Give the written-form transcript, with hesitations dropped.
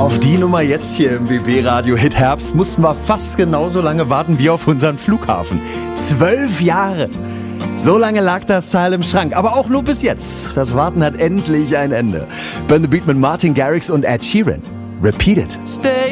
Auf die Nummer jetzt hier im BB-Radio Hit Herbst mussten wir fast genauso lange warten wie auf unseren Flughafen. 12 Jahre. So lange lag das Teil im Schrank, aber auch nur bis jetzt. Das Warten hat endlich ein Ende. Burn the Beat mit Martin Garrix und Ed Sheeran. Repeat it. Stay